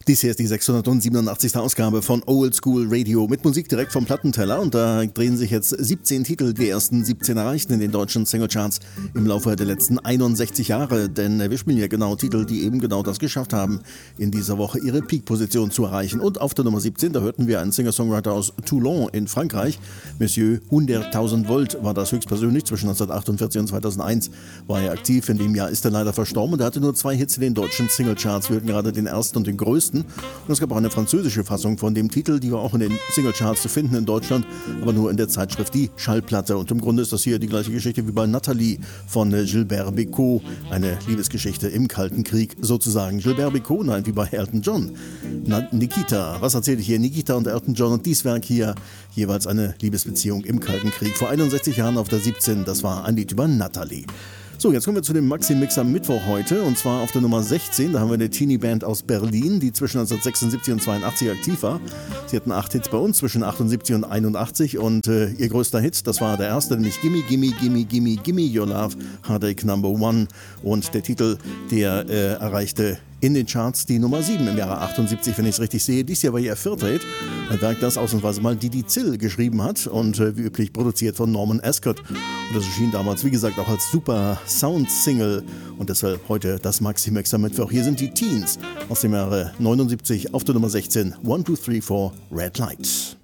Dies hier ist die 687. Ausgabe von Old School Radio mit Musik direkt vom Plattenteller und da drehen sich jetzt 17 Titel, die ersten 17 erreichten in den deutschen Singlecharts im Laufe der letzten 61 Jahre, denn wir spielen ja genau Titel, die eben genau das geschafft haben, in dieser Woche ihre Peak-Position zu erreichen. Und auf der Nummer 17, da hörten wir einen Singer-Songwriter aus Toulon in Frankreich, Monsieur 100.000 Volt war das höchstpersönlich, zwischen 1948 und 2001 war er aktiv, in dem Jahr ist er leider verstorben und er hatte nur 2 Hits in den deutschen Singlecharts, wir hörten gerade den ersten und den größten. Und es gab auch eine französische Fassung von dem Titel, die war auch in den Singlecharts zu finden in Deutschland, aber nur in der Zeitschrift Die Schallplatte. Und im Grunde ist das hier die gleiche Geschichte wie bei Nathalie von Gilbert Bécaud, eine Liebesgeschichte im Kalten Krieg sozusagen. Gilbert Bécaud, nein, wie bei Elton John. Nikita, was erzähle ich hier? Nikita und Elton John und dies Werk hier, jeweils eine Liebesbeziehung im Kalten Krieg. Vor 61 Jahren auf der 17, das war ein Lied über Nathalie. So, jetzt kommen wir zu dem Maxi-Mix am Mittwoch heute und zwar auf der Nummer 16. Da haben wir eine Teenie-Band aus Berlin, die zwischen 1976 und 82 aktiv war. Sie hatten 8 Hits bei uns zwischen 78 und 81 und ihr größter Hit, das war der erste, nämlich Gimme, Gimme, Gimme, Gimme, Gimme Your Love, Heartache Number One. Und der Titel, der erreichte in den Charts die Nummer 7 im Jahre 78, wenn ich es richtig sehe. Dies Jahr war ihr 4. Hit, ein Werk, das ausnahmsweise mal Didi Zill geschrieben hat und wie üblich produziert von Norman Ascott. Und das erschien damals, wie gesagt, auch als super Sound-Single und deshalb heute das Maxi-Mix am Mittwoch. Hier sind die Teens aus dem Jahre 79 auf der Nummer 16, 1, 2, 3, 4, Red Light.